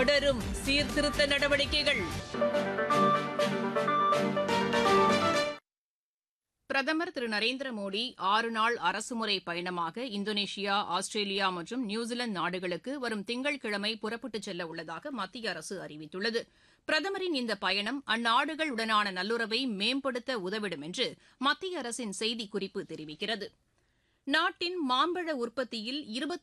தொடரும் சீர்திருத்த நடவடிக்கைகள். பிரதமர் திரு நரேந்திர மோடி 6 நாள் அரசுமுறை பயணமாக இந்தோனேஷியா, ஆஸ்திரேலியா மற்றும் நியூசிலாந்து நாடுகளுக்கு வரும் திங்கட்கிழமை புறப்பட்டுச் செல்ல உள்ளதாக மத்திய அரசு அறிவித்துள்ளது. பிரதமரின் இந்த பயணம் அந்நாடுகளுடனான நல்லுறவை மேம்படுத்த உதவிடும் என்று மத்திய அரசின் செய்திக்குறிப்பு தெரிவிக்கிறது. நாட்டின் மாம்பழ உற்பத்தியில்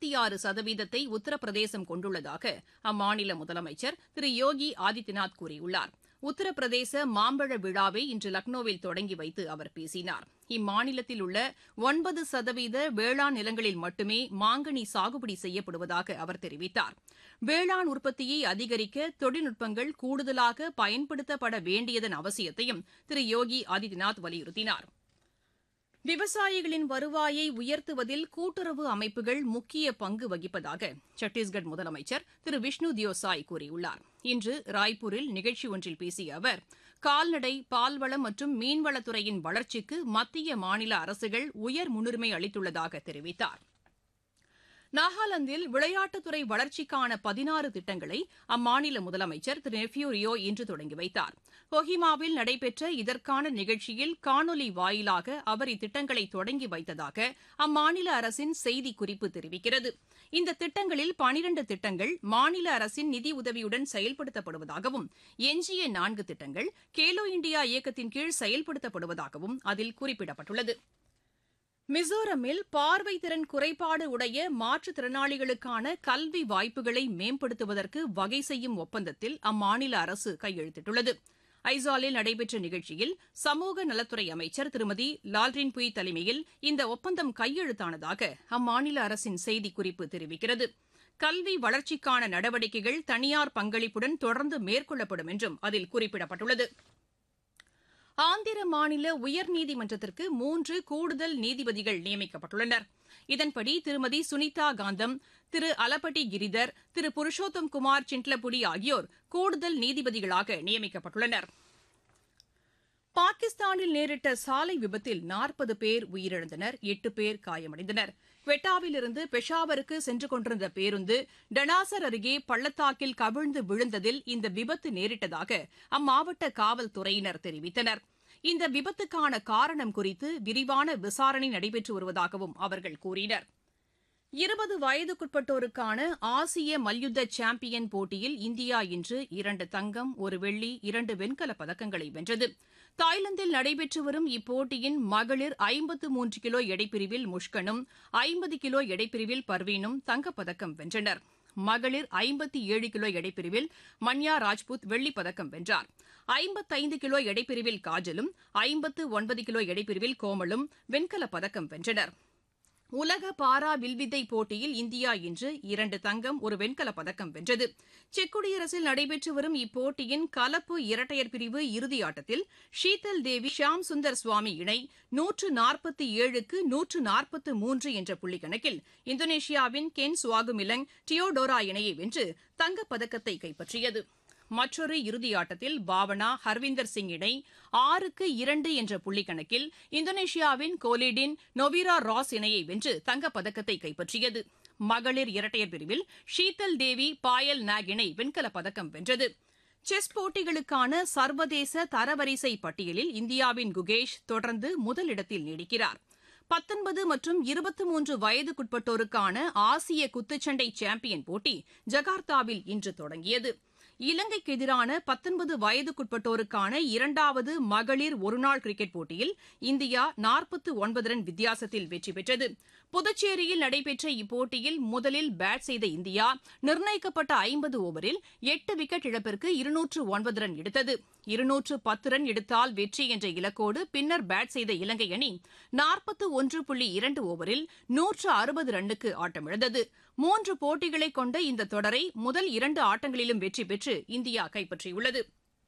26% உத்தரப்பிரதேசம் கொண்டுள்ளதாக அம்மாநில முதலமைச்சர் திரு யோகி ஆதித்யநாத் கூறியுள்ளார். உத்தரப்பிரதேச மாம்பழ விழாவை இன்று லக்னோவில் தொடங்கி வைத்து அவர் பேசினார். இம்மாநிலத்தில் உள்ள 9% வேளாண் நிலங்களில் மட்டுமே மாங்கனி சாகுபடி செய்யப்படுவதாக அவர் தெரிவித்தார். வேளாண் உற்பத்தியை அதிகரிக்க தொழில்நுட்பங்கள் கூடுதலாக பயன்படுத்தப்பட வேண்டியதன் அவசியத்தையும் திரு யோகி ஆதித்யநாத் வலியுறுத்தினார். விவசாயிகளின் வருவாயை உயர்த்துவதில் கூட்டுறவு அமைப்புகள் முக்கிய பங்கு வகிப்பதாக சத்தீஸ்கர் முதலமைச்சர் திரு விஷ்ணு தியோசாய் கூறியுள்ளார். இன்று ராய்ப்பூரில் நிகழ்ச்சி ஒன்றில் பேசிய அவர், கால்நடை, பால்வளம் மற்றும் மீன்வளத்துறையின் வளர்ச்சிக்கு மத்திய மாநில அரசுகள் உயர் முன்னுரிமை அளித்துள்ளதாக தெரிவித்தார். நாகாலாந்தில் விளையாட்டுத்துறை வளர்ச்சிக்கான 16 திட்டங்களை அம்மாநில முதலமைச்சர் திரு நெஃப்யூ ரியோ இன்று தொடங்கி வைத்தார். கொஹிமாவில் நடைபெற்ற இதற்கான நிகழ்ச்சியில் காணொலி வாயிலாக அவர் இத்திட்டங்களை தொடங்கி வைத்ததாக அம்மாநில அரசின் செய்திக்குறிப்பு தெரிவிக்கிறது. இந்த திட்டங்களில் 12 திட்டங்கள் மாநில அரசின் நிதி உதவியுடன் செயல்படுத்தப்படுவதாகவும், எஞ்சிய 4 திட்டங்கள் கேலோ இண்டியா இயக்கத்தின் கீழ் செயல்படுத்தப்படுவதாகவும் அதில் குறிப்பிடப்பட்டுள்ளது. மிசோரமில் பார்வைத்திறன் குறைபாடு உடைய மாற்றுத்திறனாளிகளுக்கான கல்வி வாய்ப்புகளை மேம்படுத்துவதற்கு வகை செய்யும் ஒப்பந்தத்தில் அம்மாநில அரசு கையெழுத்திட்டுள்ளது. ஐசாலில் நடைபெற்ற நிகழ்ச்சியில் சமூக நலத்துறை அமைச்சர் திருமதி லால்ரின்புய் தலைமையில் இந்த ஒப்பந்தம் கையெழுத்தானதாக அம்மாநில அரசின் செய்திக்குறிப்பு தெரிவிக்கிறது. கல்வி வளர்ச்சிக்கான நடவடிக்கைகள் தனியார் பங்களிப்புடன் தொடர்ந்து மேற்கொள்ளப்படும் என்றும் அதில் குறிப்பிடப்பட்டுள்ளது. ஆந்திர மாநில உயர்நீதிமன்றத்திற்கு 3 கூடுதல் நீதிபதிகள் நியமிக்கப்பட்டுள்ளனர். இதன்படி திருமதி சுனிதா காந்தம், திரு அலப்பட்டி கிரிதர், திரு புருஷோத்தம் குமார் சின்ட்லபுடி ஆகியோர் கூடுதல் நீதிபதிகளாக நியமிக்கப்பட்டுள்ளனர். பாகிஸ்தானில் நேரிட்ட சாலை விபத்தில் 40 பேர் உயிரிழந்தனர், 8 பேர் காயமடைந்தனர். குவெட்டாவிலிருந்து பெஷாவருக்கு சென்று கொண்டிருந்த பேருந்து டனாசர் அருகே பள்ளத்தாக்கில் கவிழ்ந்து விழுந்ததில் இந்த விபத்து நேரிட்டதாக அம்மாவட்ட காவல்துறையினர் தெரிவித்தனர். இந்த விபத்துக்கான காரணம் குறித்து விரிவான விசாரணை நடைபெற்று வருவதாகவும் அவர்கள் கூறினர். 20 வயதுக்குட்பட்டோருக்கான ஆசிய மல்யுத்த சாம்பியன் போட்டியில் இந்தியா இன்று 2 தங்கம், 1 வெள்ளி, 2 வெண்கலப் பதக்கங்களை வென்றது. தாய்லாந்தில் நடைபெற்று வரும் இப்போட்டியின் மகளிர் 53 கிலோ எடைப்பிரிவில் முஷ்கனும், 50 கிலோ எடைப்பிரிவில் பர்வீனும் தங்கப்பதக்கம் வென்றனர். மகளிர் 57 கிலோ எடைப்பிரிவில் மன்யா ராஜ்புத் வெள்ளிப்பதக்கம் வென்றார். 55 கிலோ எடைப்பிரிவில் காஜலும், 59 கிலோ எடைப்பிரிவில் கோமலும் வெண்கலப் பதக்கம் வென்றனர். உலக பாரா வில்வித்தை போட்டியில் இந்தியா இன்று 2 தங்கம், 1 வெண்கலப் பதக்கம் வென்றது. செக் குடியரசில் நடைபெற்று வரும் இப்போட்டியின் கலப்பு இரட்டையர் பிரிவு இறுதியாட்டத்தில் ஷீதல் தேவி, ஷியாம் சுந்தர் சுவாமி இணை 147க்கு 143 என்ற புள்ளிக்கணக்கில் இந்தோனேஷியாவின் கென் சுவாகுமிலங் டியோடோரா இணையை வென்று தங்கப்பதக்கத்தை கைப்பற்றியது. மற்றொரு இறுதியாட்டத்தில் பாவனா, ஹர்விந்தர் சிங் இணை 6க்கு2 என்ற புள்ளிக்கணக்கில் இந்தோனேஷியாவின் கோலிடின் நொவிரா ராஸ் இணையை வென்று தங்கப்பதக்கத்தை கைப்பற்றியது. மகளிர் இரட்டையர் பிரிவில் ஷீதல் தேவி, பாயல் நாக் இணை வெண்கலப் பதக்கம் வென்றது. செஸ் போட்டிகளுக்கான சர்வதேச தரவரிசை பட்டியலில் இந்தியாவின் குகேஷ் தொடர்ந்து முதலிடத்தில் நீடிக்கிறார். 19 மற்றும் 23 வயதுக்குட்பட்டோருக்கான ஆசிய குத்துச்சண்டை சாம்பியன் போட்டி ஜகார்த்தாவில் இன்று தொடங்கியது. இலங்கைக்கு எதிரான 19 வயதுக்குட்பட்டோருக்கான 2வது மகளிர் ஒருநாள் கிரிக்கெட் போட்டியில் இந்தியா 49 ரன் வித்தியாசத்தில் வெற்றி பெற்றது. புதுச்சேரியில் நடைபெற்ற இப்போட்டியில் முதலில் பேட் செய்த இந்தியா நிர்ணயிக்கப்பட்ட 50 ஓவரில் 8 விக்கெட் இழப்பிற்கு 209 ரன் எடுத்தது. 210 ரன் எடுத்தால் வெற்றி என்ற இலக்கோடு பின்னர் பேட் செய்த இலங்கை அணி 41.2 ஓவரில் 160 ரன்னுக்கு ஆட்டமிழந்தது. 3 போட்டிகளை கொண்ட இந்த தொடரை முதல் 2 ஆட்டங்களிலும் வெற்றி பெற்று இந்தியா கைப்பற்றியுள்ளது.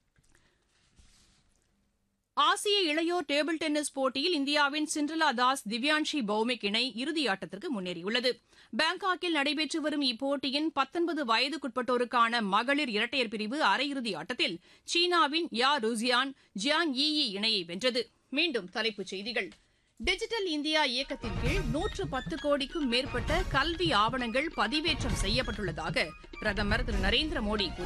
ஆசிய இளையோர் டேபிள் டென்னிஸ் போட்டியில் இந்தியாவின் சிண்ட்ரலா தாஸ், திவ்யான்ஷி பௌமிக் இணை இறுதியாட்டத்திற்கு முன்னேறியுள்ளது. பாங்காக்கில் நடைபெற்று வரும் இப்போட்டியின் 19 வயதுக்குட்பட்டோருக்கான மகளிர் இரட்டையர் பிரிவு அரையிறுதி ஆட்டத்தில் சீனாவின் யா ருசியான், ஜியாங் யி இணையை வென்றது. மீண்டும் தலைப்புச் செய்திகள். டிஜிட்டல் இந்தியா இயக்கத்தின் கீழ் 110 கோடிக்கும் மேற்பட்ட கல்வி ஆவணங்கள் பதிவேற்றம் செய்யப்பட்டுள்ளதாக பிரதமர் திரு நரேந்திர மோடி